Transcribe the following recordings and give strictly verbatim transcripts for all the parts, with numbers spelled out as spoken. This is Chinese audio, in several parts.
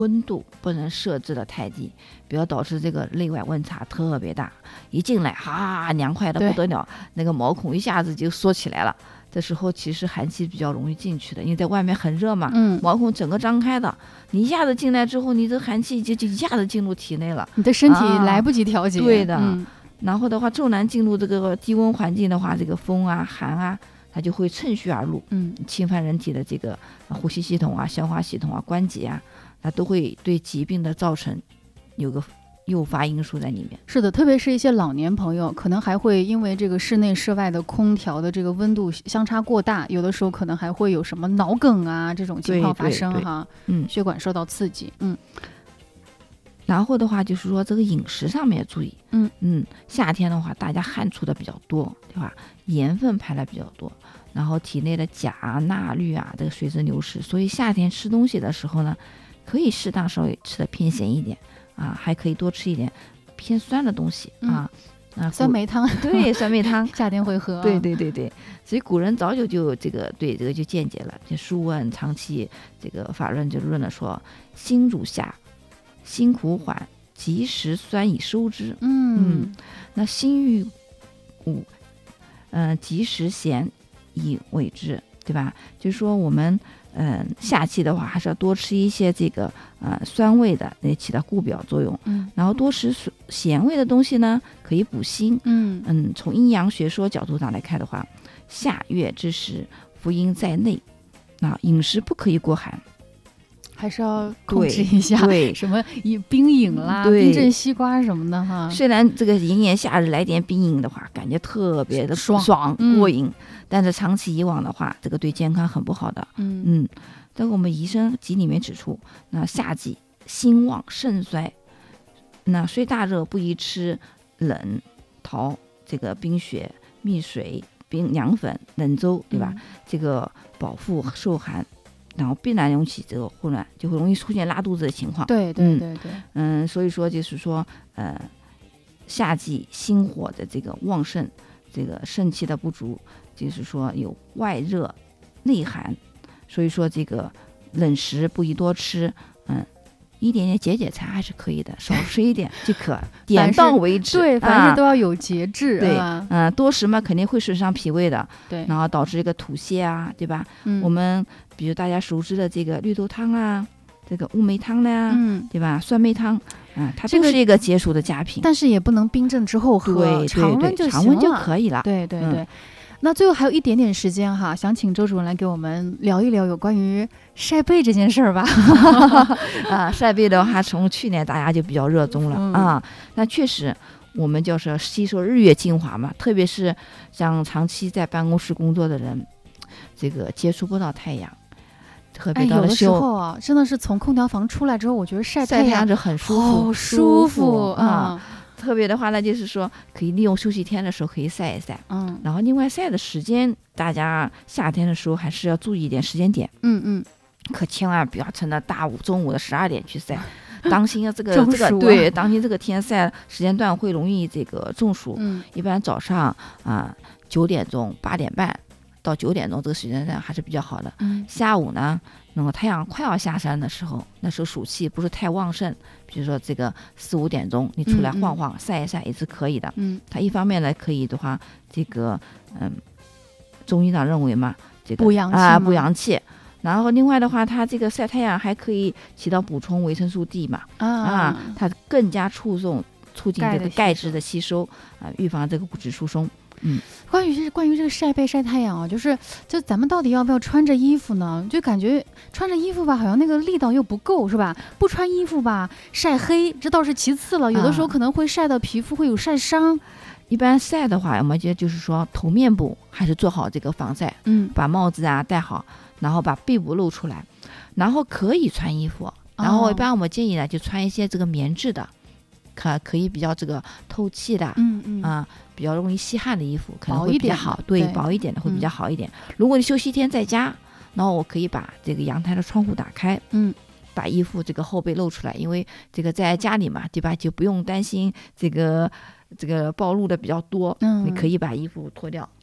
温度不能设置的太低，不要导致这个内外温差特别大，一进来哈凉快的不得了，那个毛孔一下子就缩起来了。这时候其实寒气比较容易进去的，因为在外面很热嘛， 嗯， 毛孔整个张开的，你一下子进来之后，你这寒气就就一下子进入体内了， 你的身体来不及调节。 啊、对的、 嗯。 然后的话，骤然进入这个低温环境的话，这个风啊、寒啊，它就会趁虚而入， 嗯， 侵犯人体的这个呼吸系统啊、消化系统啊、关节啊，它都会对疾病的造成有个诱发因素在里面。 是的，特别是一些老年朋友，可能还会因为这个室内室外的空调的这个温度相差过大，有的时候可能还会有什么脑梗啊这种情况发生哈。嗯，血管受到刺激。嗯。 然后的话就是说这个饮食上面注意， 嗯嗯，夏天的话大家汗出的比较多，对吧？盐分排的比较多，然后体内的钾、钠、氯啊这个随之流失，所以夏天吃东西的时候呢，可以适当稍微吃的偏咸一点啊，还可以多吃一点偏酸的东西啊。 嗯、啊，酸梅汤， 对，酸梅汤， 夏天会喝、啊。 对对对对，所以古人早就就这个对这个就见解了。就《素问》长期这个法论就论了说，辛主夏，辛苦缓，及时酸以收之。 嗯嗯，那辛郁五，嗯、呃，及时咸以为之，对吧？就是说我们嗯、呃、夏季的话，还是要多吃一些这个呃酸味的，那起到固表作用。 嗯， 然后多吃咸味的东西呢，可以补心。 嗯嗯，从阴阳学说角度上来看的话，夏月之时，福阴在内，啊，饮食不可以过寒。 还是要控制一下， 对， 什么以冰饮啦、冰镇西瓜什么的哈。 虽然这个炎炎夏日来点冰饮的话，感觉特别的爽爽、 嗯、 过瘾，但是长期以往的话，这个对健康很不好的。 嗯嗯，在我们《宜生集》里面指出，那夏季心旺肾衰，那虽大热不宜吃冷桃、这个冰雪、蜜水、冰凉粉、冷粥，对吧？ 嗯、 这个饱腹受寒。然后必然引起这个混乱，就会容易出现拉肚子的情况。 对对对对， 嗯，嗯所以说就是说，呃，夏季心火的这个旺盛，这个肾气的不足，就是说有外热内寒，所以说这个冷食不宜多吃，嗯。一点点解解馋还是可以的，少吃一点就可，点到为止。 对，凡事都要有节制。 啊、对， 嗯、 呃，多食嘛肯定会损伤脾胃的。 对， 然后导致这个吐泻啊，对吧？ 嗯、 我们比如大家熟知的这个绿豆汤啊，这个乌梅汤呀、啊， 嗯， 对吧？酸梅汤，啊，它都是一个解暑的佳品。 但是也不能冰镇之后喝， 对对对， 常温就行了， 常温就可以了。 对对对。 嗯那最后还有一点点时间哈，想请周主任来给我们聊一聊有关于晒背这件事儿吧。 啊，晒背的话，从去年大家就比较热衷了、 嗯、 啊。那确实，我们就是吸收日月精华嘛，特别是像长期在办公室工作的人，这个接触不到太阳，特别到了、哎、有的时候啊，真的是从空调房出来之后，我觉得晒太阳就很舒服， 好舒服啊。 嗯特别的话呢，就是说可以利用休息天的时候可以晒一晒， 嗯， 然后另外晒的时间，大家夏天的时候还是要注意一点时间点， 嗯嗯， 可千万不要趁着大午中午的十二点去晒，当心啊这个这个对，当心这个天晒时间段会容易这个中暑， 嗯， 一般早上啊九点钟八点半到九点钟这个时间段还是比较好的， 嗯， 下午呢，那么太阳快要下山的时候，那时候暑气不是太旺盛，比如说这个四五点钟你出来晃晃、嗯嗯、晒一晒也是可以的。 嗯， 它一方面呢可以的话，这个嗯，中医上认为嘛，这个补阳气啊补阳气。然后另外的话，它这个晒太阳还可以起到补充维生素 D 嘛， 啊, 啊，它更加促进促进这个钙质的吸收啊，预防这个骨质疏松。嗯， 关于这关于这个晒背晒太阳啊，就是就咱们到底要不要穿着衣服呢？就感觉穿着衣服吧，好像那个力道又不够，是吧？不穿衣服吧，晒黑这倒是其次了，有的时候可能会晒到皮肤会有晒伤。啊、 一般晒的话，我们觉得就是说头面部还是做好这个防晒， 嗯， 把帽子啊戴好，然后把背部露出来，然后可以穿衣服，然后一般我们建议呢就穿一些这个棉质的。可可以比较这个透气的， 嗯嗯啊，比较容易吸汗的衣服可能会比较好， 对， 薄一点的会比较好一点。嗯、如果你休息天在家，然后我可以把这个阳台的窗户打开， 嗯， 把衣服这个后背露出来，因为这个在家里嘛，对吧？就不用担心这个这个暴露的比较多， 嗯， 你可以把衣服脱掉，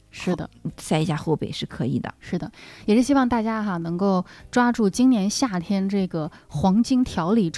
是的， 晒一下后背是可以的。 是的，也是希望大家哈能够抓住今年夏天这个黄金调理